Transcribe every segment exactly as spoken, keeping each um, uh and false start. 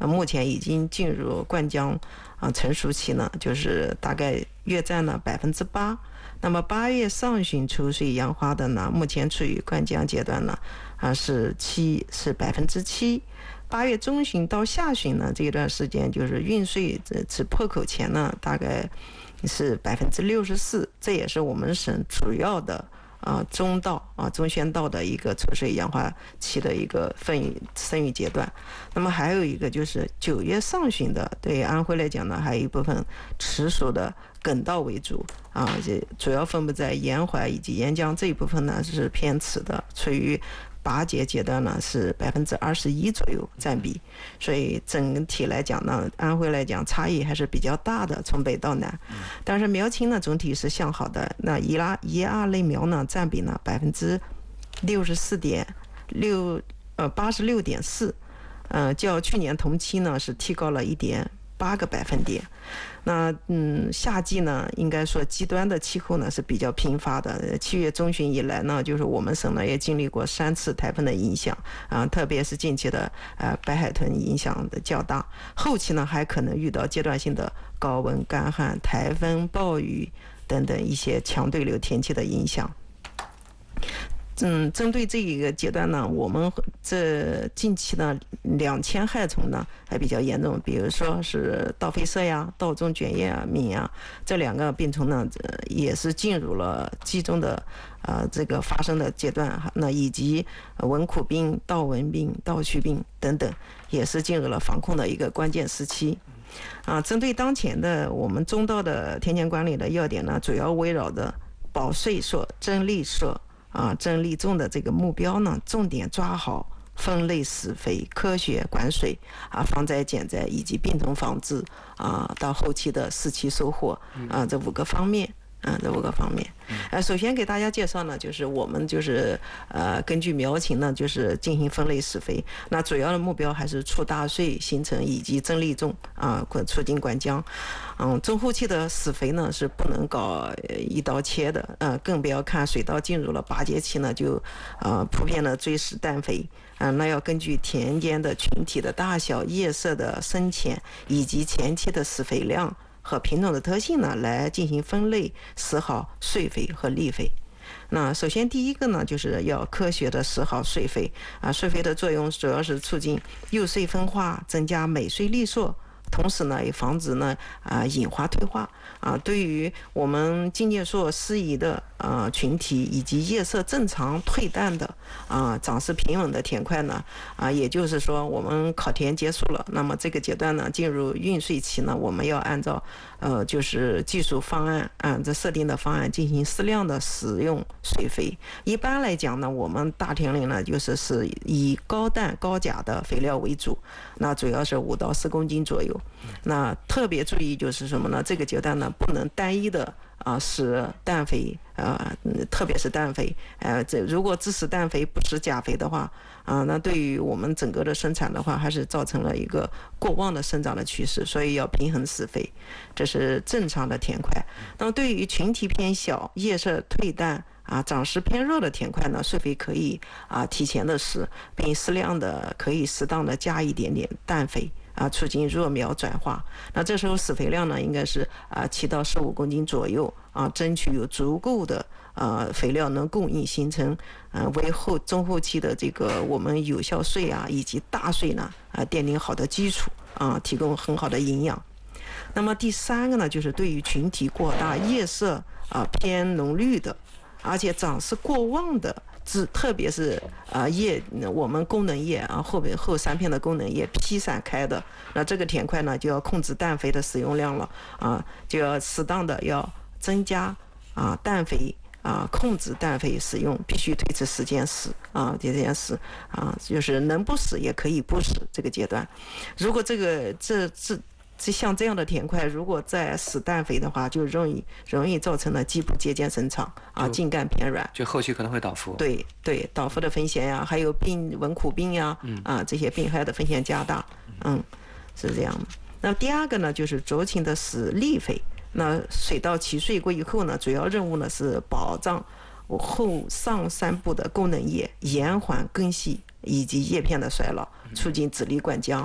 啊，目前已经进入灌浆啊成熟期呢，就是大概约占了百分之八。那么八月上旬出水杨花的呢，目前处于灌浆阶段呢，啊是七是百分之七。八月中旬到下旬呢，这段时间就是运穗至破口前呢，大概是百分之六十四，这也是我们省主要的啊中稻啊中宣稻的一个出水杨花期的一个分育生育阶段。那么还有一个就是九月上旬的，对安徽来讲呢，还有一部分成熟的粳稻为主啊，这主要分布在沿淮以及沿江这一部分呢是偏迟的，处于拔节阶段呢是百分之二十一左右占比，所以整体来讲呢，安徽来讲差异还是比较大的，从北到南。但是苗青呢总体是向好的，那一拉一二类苗呢占比呢百分之六十四点六呃八十六点四，呃较去年同期呢是提高了一点八个百分点。那嗯，夏季呢，应该说极端的气候呢是比较频发的。七月中旬以来呢，就是我们省呢也经历过三次台风的影响啊，特别是近期的呃白海豚影响的较大。后期呢还可能遇到阶段性的高温、干旱、台风、暴雨等等一些强对流天气的影响。嗯，针对这一个阶段呢，我们这近期呢两千害虫呢还比较严重，比如说是稻飞色呀、稻中卷叶啊、敏啊这两个病虫呢，也是进入了集中的呃这个发生的阶段。那以及蚊苦病、稻蚊病、稻须病等等，也是进入了防控的一个关键时期。啊，针对当前的我们中稻的田间管理的要点呢，主要围绕着保穗硕、增粒硕。啊，增粒重的这个目标呢，重点抓好分类施肥、科学管水啊、防灾减灾以及病虫防治啊，到后期的四期收获啊，这五个方面。嗯，这五个方面。呃，首先给大家介绍呢，就是我们就是呃根据苗情呢，就是进行分类施肥。那主要的目标还是促大穗形成以及增粒重啊，促进灌浆。嗯，中后期的施肥呢是不能搞一刀切的，呃，更不要看水稻进入了拔节期呢就呃普遍的追施氮肥。啊、呃，那要根据田间的群体的大小、叶色的深浅以及前期的施肥量和品种的特性呢，来进行分类施好穗肥和粒肥。那首先第一个呢，就是要科学的施好穗肥啊，穗肥的作用主要是促进幼穗分化，增加美穗粒硕。同时呢，也防止呢啊隐花退化啊。对于我们茎叶硕适宜的啊群体以及叶色正常退淡的啊长势平稳的田块呢啊，也就是说我们考田结束了，那么这个阶段呢进入孕穗期呢，我们要按照呃就是技术方案按这设定的方案进行适量的使用穗肥。一般来讲呢，我们大田里呢就是是以高氮高钾的肥料为主，那主要是五到十公斤左右。那特别注意就是什么呢？这个阶段呢不能单一的啊使氮肥啊、呃，特别是氮肥，呃，这如果只使氮肥不使钾肥的话啊、呃，那对于我们整个的生产的话，还是造成了一个过旺的生长的趋势，所以要平衡施肥，这是正常的田块。那么对于群体偏小、叶色退淡啊，长势偏弱的田块呢，穗肥可以啊提前的施，并适量的可以适当的加一点点氮肥。啊，促进弱苗转化。那这时候施肥量呢，应该是啊七到十五公斤左右啊，争取有足够的呃肥料能供应，形成呃为后中后期的这个我们有效穗啊以及大穗呢啊奠定好的基础啊，提供很好的营养。那么第三个呢，就是对于群体过大、叶色啊偏浓绿的，而且长势过旺的。特别是啊叶，我们功能叶啊后边后三片的功能叶披散开的，那这个田块呢就要控制氮肥的使用量了啊，就要适当的要增加啊氮肥啊，控制氮肥使用，必须推迟时间使啊，这件事啊，就是能不使也可以不使这个阶段。如果这个这这。这像这样的田块，如果再使氮肥的话，就容易容易造成了基部节间生长啊，茎干偏软， 就后期可能会倒伏。 对对，倒伏的风险呀，还有病蚊苦病呀，嗯、啊这些病害的风险加大，嗯，是这样的。那第二个呢，就是酌情的使粒肥。那水稻起穗过以后呢，主要任务呢是保障后上三部的功能叶，延缓根系以及叶片的衰老，促进籽粒灌浆。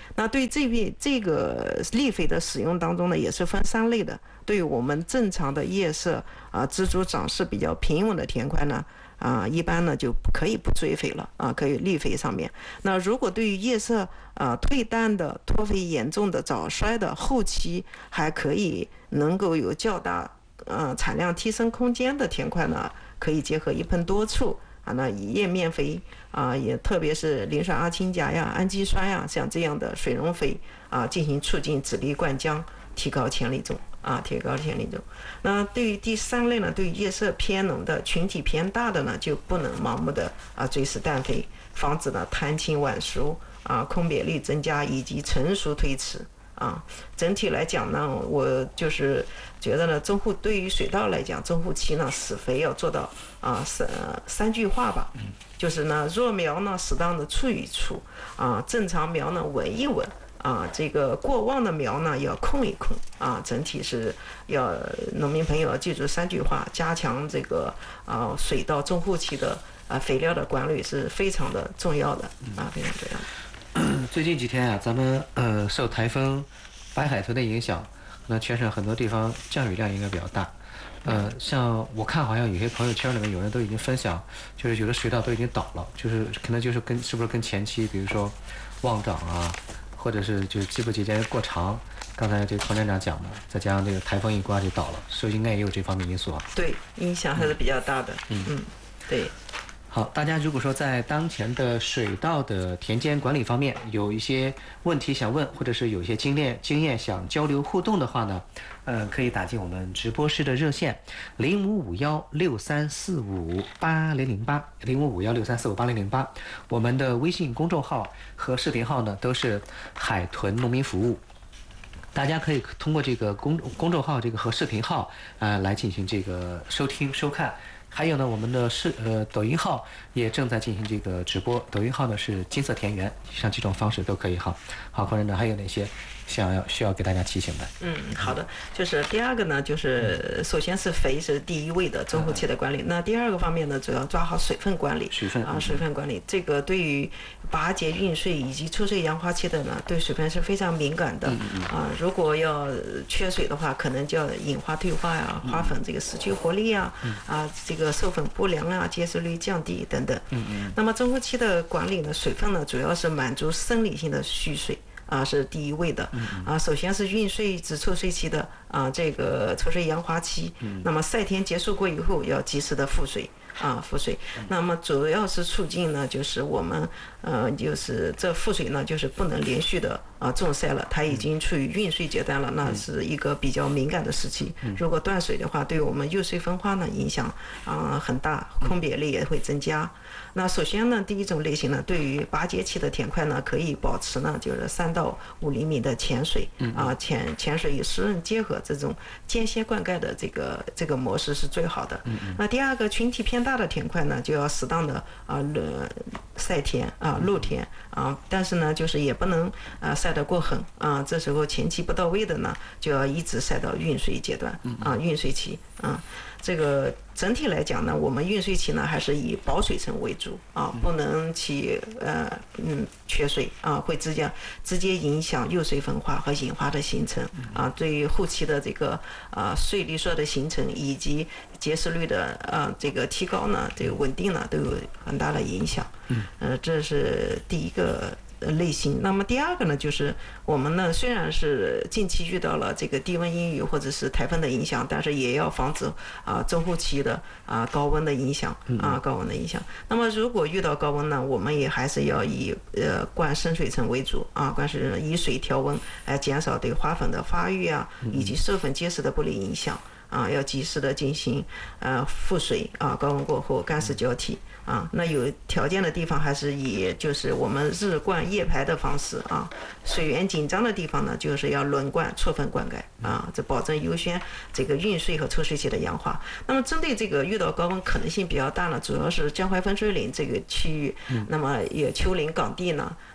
那对这边这个立肥的使用当中呢，也是分三类的。对于我们正常的叶色啊、植株长势比较平稳的田块呢，啊，一般呢就可以不追肥了啊，可以立肥上面。那如果对于叶色啊退淡的、脱肥严重的、早衰的，后期还可以能够有较大呃产量提升空间的田块呢，可以结合一喷多处啊，那以叶面肥啊，也特别是磷酸阿氢钾呀、氨基酸呀，像这样的水溶肥啊，进行促进籽粒灌浆，提高潜力种。啊，提高潜力种。那对于第三类呢，对于叶色偏浓的、群体偏大的呢，就不能盲目的啊追施氮肥，防止呢滩青晚熟啊、空瘪率增加以及成熟推迟啊。整体来讲呢，我就是觉得呢，中护对于水稻来讲，中护期呢施肥要做到啊三三句话吧，就是呢弱苗呢适当的除一除啊，正常苗呢稳一稳。啊，这个过旺的苗呢要控一控啊，整体是要农民朋友要记住三句话，加强这个啊水稻中后期的啊肥料的管理是非常的重要的啊，非常重要的。 最近几天啊，咱们呃受台风白海豚的影响，那全省很多地方降雨量应该比较大。呃，像我看好像有些朋友圈里面有人都已经分享，就是有的水稻都已经倒了，就是可能就是跟是不是跟前期比如说旺长啊。或者是就是基部节间过长，刚才这个唐站长讲的，再加上这个台风一刮就倒了，所以应该也有这方面因素啊。 对，影响还是比较大的。嗯嗯，对。 好，大家如果说在当前的水稻的田间管理方面有一些问题想问，或者是有一些经验经验想交流互动的话呢，呃，可以打进我们直播室的热线零五五幺六三四五八零零八零五五幺六三四五八零零八，我们的微信公众号和视频号呢都是海豚农民服务。大家可以通过这个公公众号这个和视频号啊、呃、来进行这个收听收看。还有呢，我们的视呃抖音号也正在进行这个直播，抖音号呢是金色田园，像这种方式都可以哈。好，黄站长还有哪些想要需要给大家提醒的？ 嗯，好的，就是第二个呢，就是首先是肥是第一位的中后期的管理，那第二个方面呢，主要抓好水分管理， 水分啊，水分管理这个对于拔节孕穗以及出穗杨花期的呢，对水分是非常敏感的啊。如果要缺水的话，可能就要引花退化呀，花粉这个失去活力呀，啊，这个授粉不良啊，结实率降低等等。嗯嗯。那么中后期的管理呢，水分呢，主要是满足生理性的需水。啊，是第一位的啊。首先是孕穗至出穗期的啊，这个出穗杨花期，那么晒田结束过以后，要及时的复水啊，复水。那么主要是促进呢，就是我们呃，就是这复水呢，就是不能连续的啊种晒了，它已经处于孕穗阶段了，那是一个比较敏感的时期。如果断水的话，对我们幼穗分化呢影响啊很大，空瘪率也会增加。那首先呢，第一种类型呢，对于拔节期的田块呢，可以保持呢，就是三到五厘米的浅水，啊，浅浅水与湿润结合这种间歇灌溉的这个这个模式是最好的。那第二个群体偏大的田块呢，就要适当的啊晒田啊露田啊，但是呢，就是也不能啊晒得过狠啊，这时候前期不到位的呢，就要一直晒到孕穗阶段啊，孕穗期啊。这个整体来讲呢，我们孕穗期呢还是以保水层为主啊，不能起呃嗯缺水啊，会直接直接影响幼穗分化和引花的形成啊，对于后期的这个啊穗绿色的形成以及结实率的啊这个提高呢，这个稳定呢都有很大的影响。嗯，呃，这是第一个类型。那么第二个呢，就是我们呢虽然是近期遇到了这个低温阴雨或者是台风的影响，但是也要防止啊中后期的啊高温的影响啊高温的影响。那么如果遇到高温呢，我们也还是要以呃灌深水层为主啊，灌水以水调温，来减少对花粉的发育啊以及授粉结实的不利影响啊，要及时的进行呃复水啊，高温过后干湿交替。啊，那有条件的地方还是以就是我们日灌夜排的方式啊，水源紧张的地方呢，就是要轮灌错分灌溉啊，这保证优先这个孕穗和出穗期的杨花。那么针对这个遇到高温可能性比较大呢，主要是江淮分水岭这个区域，那么也丘陵港地呢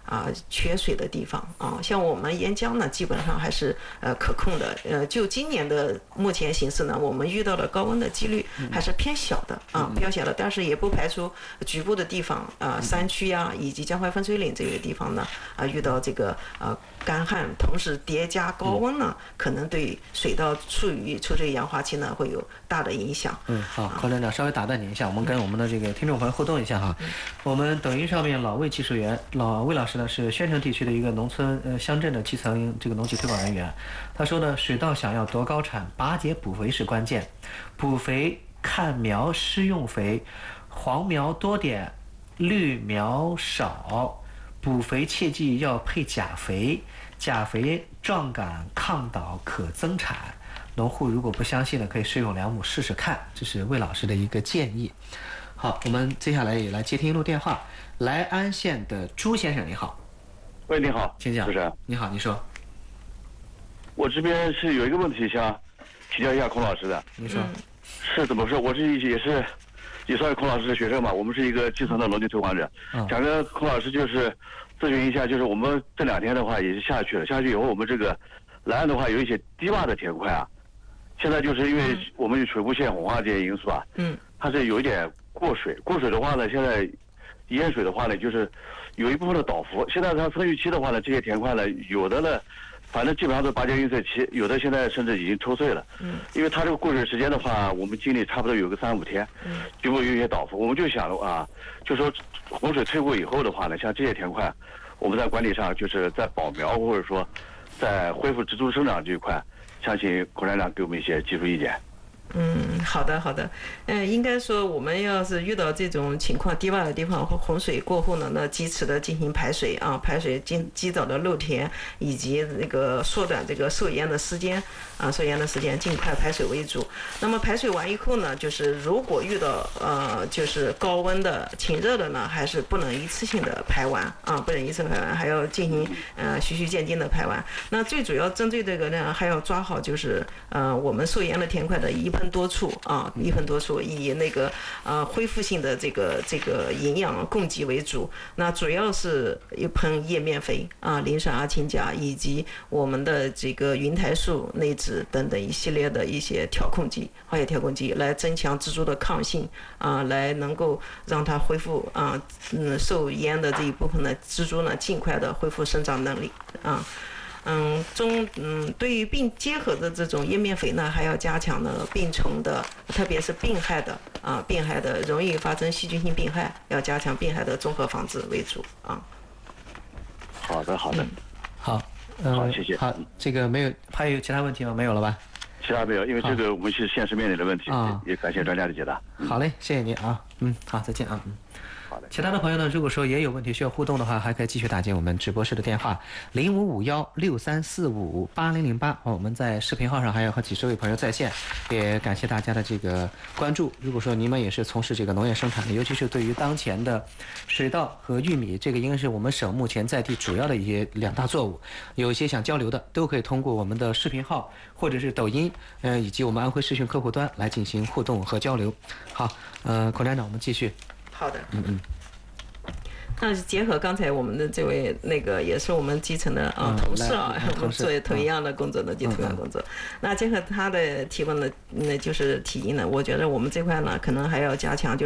啊缺水的地方啊。像我们沿江呢，基本上还是呃可控的。呃，就今年的目前形势呢，我们遇到的高温的几率还是偏小的啊，偏小的。但是也不排除局部的地方啊，山区呀、啊，以及江淮分水岭这个地方呢啊，遇到这个呃干旱，同时叠加高温呢，可能对水稻处于抽水氧化期呢会有大的影响。 嗯，好，邝站长稍微打断您一下，我们跟我们的这个听众朋友互动一下哈。我们抖音上面老魏技术员老魏老师呢是宣城地区的一个农村呃乡镇的基层这个农技推广人员，他说呢，水稻想要多高产，拔节补肥是关键，补肥看苗施用肥，黄苗多点，绿苗少，补肥切记要配钾肥，钾肥壮杆抗倒可增产。农户如果不相信呢，可以试用两亩试试看，这是魏老师的一个建议。好，我们接下来也来接听一路电话。莱安县的朱先生，你好。 喂，你好， 请讲。 主持人， 你好，你说。 我这边是有一个问题想请教一下孔老师的。 你说。 是怎么说？我是也是也算是孔老师的学生嘛，我们是一个基层的农技推广者， 嗯、 想跟孔老师就是咨询一下，就是我们这两天的话也是下去了，下去以后我们这个莱安的话有一些低洼的田块啊，现在就是因为我们有水库线红化这些因素啊， 嗯， 它是有一点过水，过水的话呢，现在淹水的话呢，就是有一部分的倒伏。现在它生育期的话呢，这些田块呢，有的呢，反正基本上都拔节孕穗期，有的现在甚至已经抽穗了。 嗯， 因为它这个过水时间的话，我们经历差不多有个三五天， 嗯， 局部有一些倒伏，我们就想了啊，就说洪水退过以后的话呢，像这些田块，我们在管理上就是在保苗或者说在恢复植株生长这一块，相信孔站长给我们一些技术意见。 嗯，好的好的，嗯，应该说我们要是遇到这种情况，低洼的地方或洪水过后呢，那及时的进行排水啊，排水尽及早的漏田，以及那个缩短这个受淹的时间啊，受淹的时间尽快排水为主。那么排水完以后呢，就是如果遇到呃就是高温的晴热的呢，还是不能一次性的排完啊，不能一次排完，还要进行呃循序渐进的排完。那最主要针对这个呢，还要抓好就是呃我们受淹的田块的一盆多处啊，一盆多处，以那个呃恢复性的这个这个营养供给为主。那主要是一盆叶面肥啊，磷酸阿氢钾以及我们的这个云台素内酯等等一系列的一些调控剂，化学调控剂，来增强植株的抗性啊，来能够让它恢复啊，嗯，受淹的这一部分的植株呢，尽快的恢复生长能力啊。嗯，中嗯，对于病结合的这种叶面肥呢，还要加强呢病虫的，特别是病害的啊，病害的容易发生细菌性病害，要加强病害的综合防治为主啊。 好的，好的， 嗯、 好，嗯、 好，谢谢。 好，这个没有，还有其他问题吗？没有了吧？ 其他没有，因为这个我们是现实面临的问题， 啊、 也感谢专家的解答。 好嘞，谢谢您啊，嗯，好，再见啊，嗯。 好的， 其他的朋友呢，如果说也有问题需要互动的话，还可以继续打进我们直播室的电话零五五幺六三四五八零零八。我们在视频号上还有和几十位朋友在线，也感谢大家的这个关注。如果说你们也是从事这个农业生产的，尤其是对于当前的水稻和玉米，这个应该是我们省目前在地主要的一些两大作物，有一些想交流的，都可以通过我们的视频号或者是抖音，呃，以及我们安徽视讯客户端来进行互动和交流。好，呃，孔站长，我们继续。 好的， 嗯嗯。 那结合刚才我们的这位那个也是我们基层的啊、嗯、同事啊，我们做同一样的工作的就同样工作。那结合他的提问呢，那就是提议呢，我觉得我们这块呢可能还要加强就。